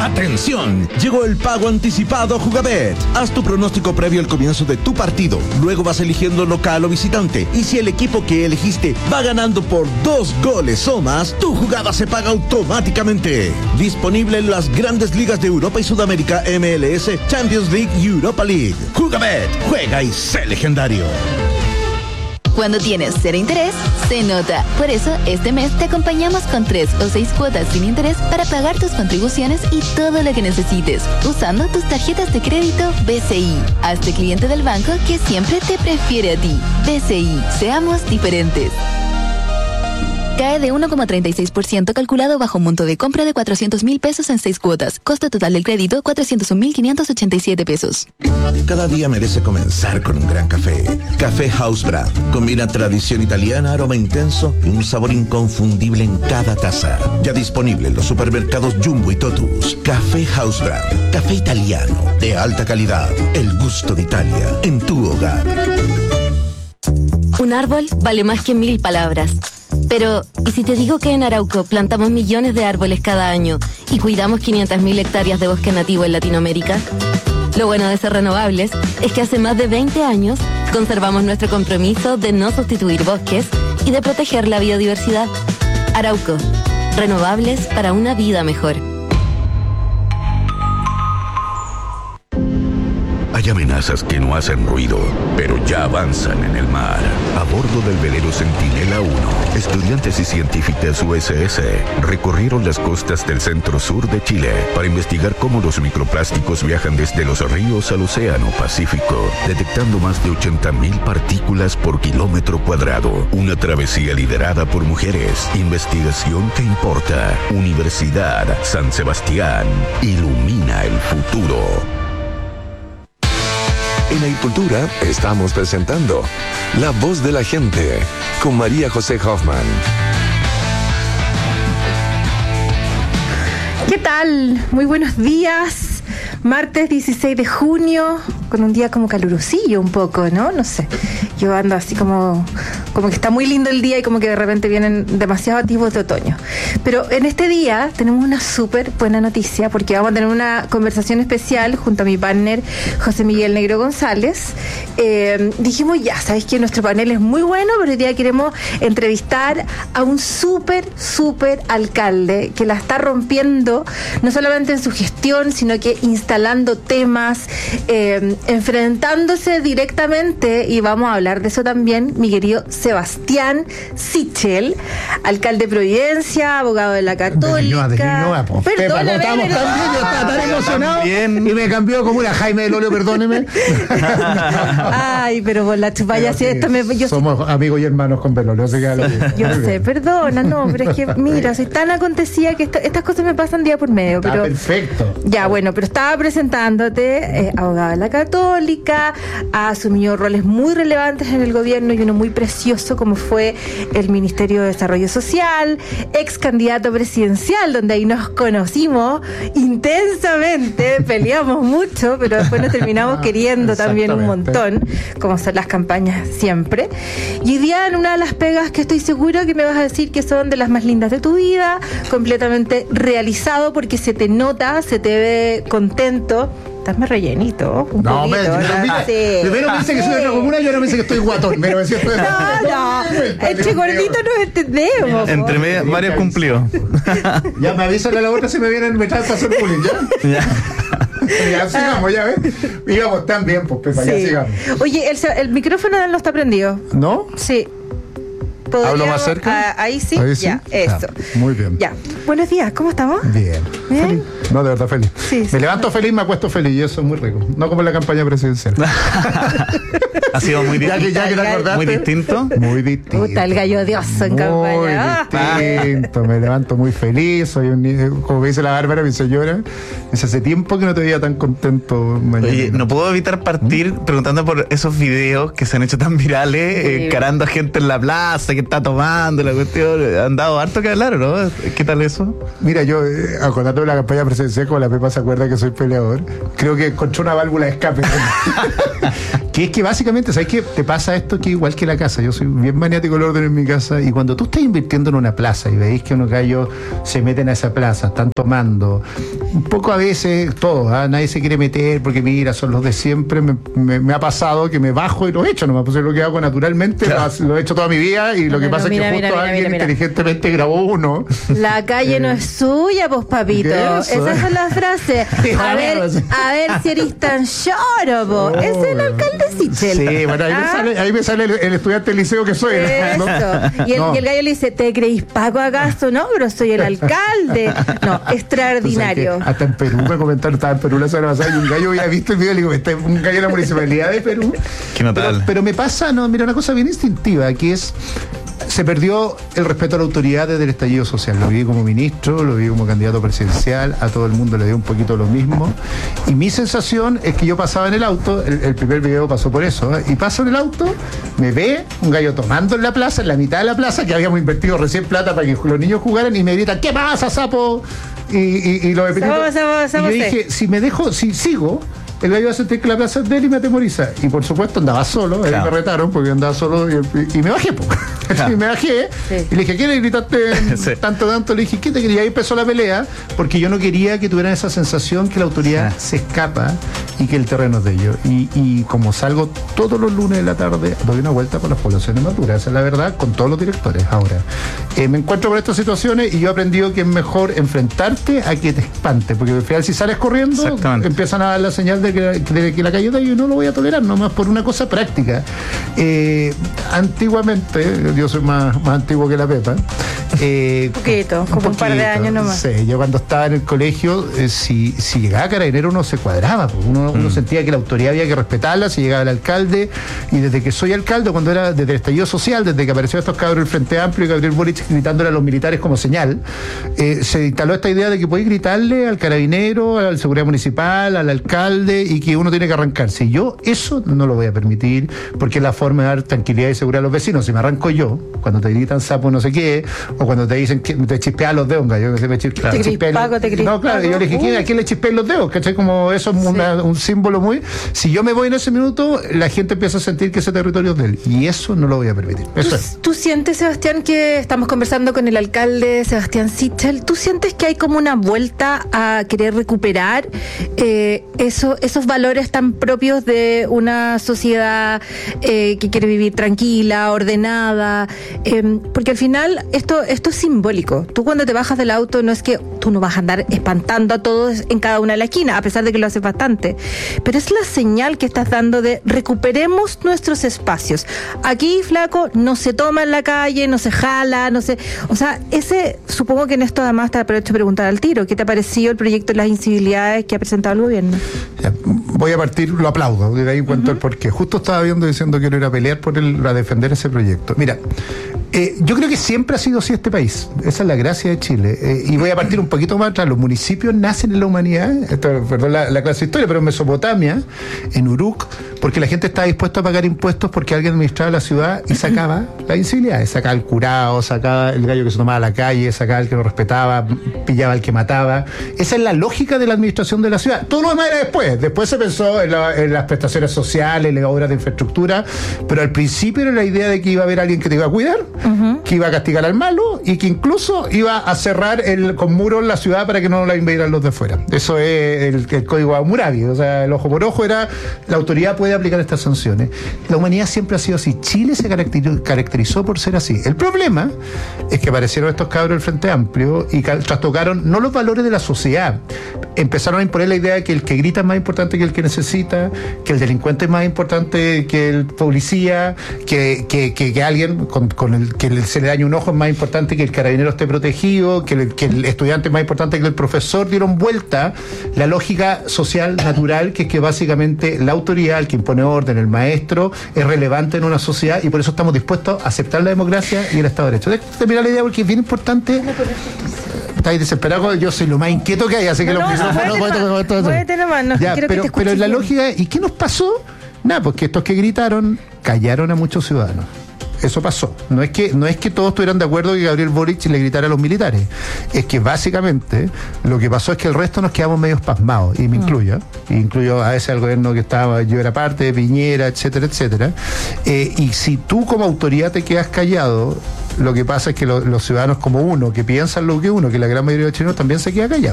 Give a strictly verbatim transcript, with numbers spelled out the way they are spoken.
¡Atención! Llegó el pago anticipado Jugabet. Haz tu pronóstico previo al comienzo de tu partido. Luego vas eligiendo local o visitante. Y si el equipo que elegiste va ganando por dos goles o más, tu jugada se paga automáticamente. Disponible en las grandes ligas de Europa y Sudamérica, M L S, Champions League y Europa League. Jugabet, juega y sé legendario. Cuando tienes cero interés, se nota. Por eso, este mes te acompañamos con tres o seis cuotas sin interés para pagar tus contribuciones y todo lo que necesites, usando tus tarjetas de crédito B C I. Hazte cliente del banco que siempre te prefiere a ti. B C I, seamos diferentes. Cae de uno coma treinta y seis por ciento calculado bajo un monto de compra de cuatrocientos mil pesos en seis cuotas. Costo total del crédito, cuatrocientos un mil quinientos ochenta y siete pesos. Cada día merece comenzar con un gran café. Café House Brand. Combina tradición italiana, aroma intenso y un sabor inconfundible en cada taza. Ya disponible en los supermercados Jumbo y Totus. Café House Brand. Café italiano de alta calidad. El gusto de Italia en tu hogar. Un árbol vale más que mil palabras. Pero, ¿y si te digo que en Arauco plantamos millones de árboles cada año y cuidamos quinientas mil hectáreas de bosque nativo en Latinoamérica? Lo bueno de ser renovables es que hace más de veinte años conservamos nuestro compromiso de no sustituir bosques y de proteger la biodiversidad. Arauco, renovables para una vida mejor. Hay amenazas que no hacen ruido, pero ya avanzan en el mar. A bordo del velero Centinela uno, estudiantes y científicas U S S recorrieron las costas del centro-sur de Chile para investigar cómo los microplásticos viajan desde los ríos al océano Pacífico, detectando más de ochenta mil partículas por kilómetro cuadrado. Una travesía liderada por mujeres. Investigación que importa. Universidad San Sebastián. Ilumina el futuro. En Agricultura estamos presentando La Voz de la Gente con María José Hoffman. ¿Qué tal? Muy buenos días. Martes dieciséis de junio, con un día como calurosillo un poco, ¿no? No sé. Yo ando así como, como que está muy lindo el día y como que de repente vienen demasiados atisbos de otoño. Pero en este día tenemos una súper buena noticia porque vamos a tener una conversación especial junto a mi partner José Miguel Negro González. Eh, dijimos, ya, sabéis que nuestro panel es muy bueno, pero hoy día queremos entrevistar a un súper, súper alcalde que la está rompiendo, no solamente en su gestión, sino que instalando temas, eh, enfrentándose directamente, y vamos a hablar de eso también, mi querido Sebastián Sichel, alcalde de Providencia, abogado de la Católica. De Ñuñoa, po. Perdóname, Pepa, no estamos tan bien, yo estaba tan emocionado y me cambió como una Jaime del Olio, perdóneme. Ay, pero por la chupalla, si esto me... Yo somos sé, amigos y hermanos con Belolio, así que sí, yo sé, perdona, no, pero es que, mira, soy tan acontecida que esta, estas cosas me pasan día por medio. Está pero, perfecto. Ya, bueno, pero estaba presentándote, eh, abogado de la Católica, ha asumido roles muy relevantes en el gobierno y uno muy precioso como fue el Ministerio de Desarrollo Social, ex candidato presidencial, donde ahí nos conocimos intensamente, peleamos mucho, pero después nos terminamos queriendo también un montón, como son las campañas siempre. Y hoy día en una de las pegas que estoy seguro que me vas a decir que son de las más lindas de tu vida, completamente realizado porque se te nota, se te ve contento. Estás más rellenito. Un no, poquito, pero, ¿no? mira, Sí. primero me dice que soy una comuna y ahora me dice que estoy guatón. Pero es cierto, no, no, entre gorditos nos entendemos. Entre medio, varios cumplidos. Ya me avisan a la otra si me vienen me traen para hacer bullying, ¿ya? Ya. Ya sigamos, ya ves. Íbamos tan bien, pues Pepa, sí. Ya sigamos. Oye, el, el micrófono no está prendido. ¿No? Sí. ¿Hablo más cerca? Ah, ahí sí, ahí sí. Ya, eso. Ah, muy bien. Ya. Buenos días, ¿cómo estamos? Bien. ¿Bien? Feliz. No, de verdad feliz. Sí, me sí, levanto feliz, me acuesto feliz y eso es muy rico. No como en la campaña presidencial. Ha sido muy distinto. Ya que, ya que te acordaste. Muy distinto. Muy distinto. Puta, el gallo odioso en campaña. Muy distinto. Me levanto muy feliz. Soy un, como dice la Bárbara, mi señora. Es hace tiempo que no te veía tan contento. Mañana. Oye, no puedo evitar partir ¿Mm? preguntando por esos videos que se han hecho tan virales, sí. encarando a gente en la plaza que está tomando la cuestión. Han dado harto que hablar, ¿no? ¿Qué tal eso? Mira, yo, eh, acordando de la campaña presidencial, como la Pepa se acuerda que soy peleador, creo que encontré una válvula de escape. Que es que básicamente, ¿sabes qué? Te pasa esto que igual que la casa. Yo soy bien maniático del orden en mi casa. Y cuando tú estás invirtiendo en una plaza y veis que unos gallos se meten a esa plaza, están tomando, un poco a veces todo, ¿eh? Nadie se quiere meter porque mira, son los de siempre. Me, me, me ha pasado que me bajo y lo he hecho nomás, pues es lo que hago naturalmente, claro. lo, lo he hecho toda mi vida y lo que no, pasa no, mira, es que mira, justo mira, alguien mira, mira. inteligentemente grabó uno. La calle eh, no es suya, pues papito. Esas son las frases. A ver, a ver si eres tan lloro, vos. Oh, es el alcalde Sichel. Sí, bueno, ahí, ¿Ah? me sale, ahí me sale el, el estudiante del liceo que soy. Eso. ¿No? Y, el, no. y el gallo le dice, ¿te creís Paco acaso? No, pero soy el alcalde. No, extraordinario. Hasta en Perú me comentaron, estaba en Perú la semana pasada y un gallo había visto el video y le digo, este es un gallo de la municipalidad de Perú. Qué notable. Pero, pero me pasa, no, mira, una cosa bien instintiva, que es se perdió el respeto a la autoridad desde el estallido social. Lo vi como ministro, lo vi como candidato presidencial, a todo el mundo le dio un poquito lo mismo. Y mi sensación es que yo pasaba en el auto, el, el primer video pasó por eso, ¿eh? Y paso en el auto, me ve un gallo tomando en la plaza, en la mitad de la plaza, que habíamos invertido recién plata para que los niños jugaran, y me grita, ¿qué pasa, sapo? Y, y, y lo repetí. Y yo dije, si me dejo, si sigo, el gallo va a sentir que la plaza es de él y me atemoriza. Y por supuesto andaba solo, claro. Ahí me retaron porque andaba solo y, y, y me bajé, claro. Y me bajé, sí. Y le dije, ¿qué le gritaste sí. tanto, tanto? Le dije, ¿qué te quería? Y ahí empezó la pelea, porque yo no quería que tuvieran esa sensación que la autoridad sí. se escapa y que el terreno es de ellos. Y, y como salgo todos los lunes de la tarde, doy una vuelta por las poblaciones maduras, esa es la verdad, con todos los directores. Ahora, eh, me encuentro con estas situaciones y yo he aprendido que es mejor enfrentarte a que te espante, porque al final si sales corriendo, empiezan a dar la señal de Que, de que la calle de ellos no lo voy a tolerar, nomás por una cosa práctica. Eh, antiguamente, yo soy más, más antiguo que la Pepa. Eh, poquito, como un, poquito, un par de años nomás. Sí, yo cuando estaba en el colegio, eh, si, si llegaba Carabinero uno se cuadraba, pues uno, mm. uno sentía que la autoridad había que respetarla, si llegaba el alcalde, y desde que soy alcalde, cuando era desde el estallido social, desde que apareció estos cabros del Frente Amplio y Gabriel Boric gritándole a los militares como señal, eh, se instaló esta idea de que podéis gritarle al carabinero, a la seguridad municipal, al alcalde, y que uno tiene que arrancarse. Y yo eso no lo voy a permitir, porque es la forma de dar tranquilidad y seguridad a los vecinos. Si me arranco yo, cuando te gritan sapo no sé qué, o cuando te dicen que te chispean los dedos, yo que se me chispea, te chispea Paco, te no, claro, yo le dije, ¿quién, ¿a quién le chispean los dedos? ¿Cachai? Como eso es una, sí. un símbolo muy... Si yo me voy en ese minuto, la gente empieza a sentir que ese territorio es de él, y eso no lo voy a permitir. Eso ¿Tú, es. ¿Tú sientes, Sebastián, que estamos conversando con el alcalde Sebastián Sichel? ¿Tú sientes que hay como una vuelta a querer recuperar eh, eso, esos valores tan propios de una sociedad eh, que quiere vivir tranquila, ordenada? Eh, porque al final esto, esto es simbólico. Tú cuando te bajas del auto no es que tú no vas a andar espantando a todos en cada una de la esquina, a pesar de que lo haces bastante, pero es la señal que estás dando de recuperemos nuestros espacios. Aquí, flaco, no se toma en la calle, no se jala, no se... O sea, ese, supongo que en esto además te aprovecho de preguntar al tiro, ¿qué te ha parecido el proyecto de las incivilidades que ha presentado el gobierno? Ya, voy a partir, lo aplaudo, de ahí cuento uh-huh. el porqué. Justo estaba viendo diciendo que no era a pelear por el, a defender ese proyecto. Mira, eh, yo creo que siempre ha sido así este país. Esa es la gracia de Chile. Eh, y voy a partir un poquito más atrás. Los municipios nacen en la humanidad, esto, perdón la, la clase de historia, pero en Mesopotamia, en Uruk, porque la gente estaba dispuesta a pagar impuestos porque alguien administraba la ciudad y sacaba las incivilidades. Sacaba el curado, sacaba el gallo que se tomaba a la calle, sacaba el que no respetaba, pillaba al que mataba. Esa es la lógica de la administración de la ciudad. Todo lo demás era después. Después se pensó en, la, en las prestaciones sociales, en las obras de infraestructura, pero al principio era la idea de que iba a haber alguien que te iba a cuidar, uh-huh. que iba a castigar al malo y que incluso iba a cerrar el, con muros la ciudad para que no la invadieran los de fuera. Eso es el, el código Hammurabi. O sea, el ojo por ojo era la autoridad puede aplicar estas sanciones. La humanidad siempre ha sido así. Chile se caracterizó, caracterizó por ser así. El problema es que aparecieron estos cabros del Frente Amplio y trastocaron no los valores de la sociedad. Empezaron a imponer la idea de que el que grita es más importante que el que necesita, que el delincuente es más importante que el policía, que, que, que, que alguien con, con el que se le dañe un ojo es más importante que el carabinero esté protegido, que el, que el estudiante es más importante que el profesor. Dieron vuelta la lógica social natural, que es que básicamente la autoridad, el que impone orden, el maestro, es relevante en una sociedad, y por eso estamos dispuestos a aceptar la democracia y el Estado de Derecho. Terminar la idea porque es bien importante. Estáis desesperados, yo soy lo más inquieto que hay, así que no, los no, no, muévete nomás, no, ya, quiero pero, que te pero la lógica, ¿y qué nos pasó? Nada, porque estos que gritaron callaron a muchos ciudadanos. Eso pasó. No es que no es que todos estuvieran de acuerdo que Gabriel Boric le gritara a los militares. Es que básicamente lo que pasó es que el resto nos quedamos medio pasmados, y me mm. incluyo, y incluyo a ese al gobierno que estaba, yo era parte de Piñera, etcétera, etcétera. Eh, y si tú como autoridad te quedas callado, lo que pasa es que lo, los ciudadanos como uno, que piensan lo que uno, que la gran mayoría de los chilenos también se queda callado.